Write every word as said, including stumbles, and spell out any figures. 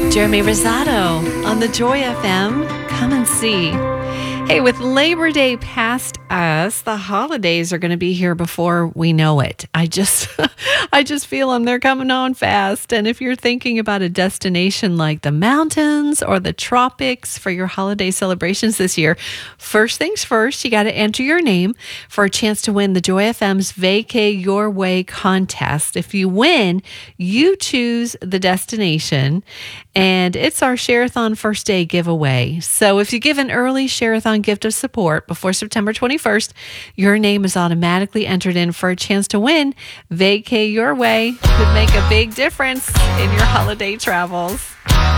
Jeremy Rosado on the Joy F M. Come and see. Hey, with Labor Day past us, the holidays are going to be here before we know it. I just, I just feel them. They're coming on fast. And if you're thinking about a destination like the mountains or the tropics for your holiday celebrations this year, first things first, you got to enter your name for a chance to win the Joy F M's Vacay Your Way contest. If you win, you choose the destination, and it's our Share-a-thon First Day giveaway. So if you give an early Share-a-thon gift of support before September twenty-first, your name is automatically entered in for a chance to win Vacay Your Way. Could make a big difference in your holiday travels.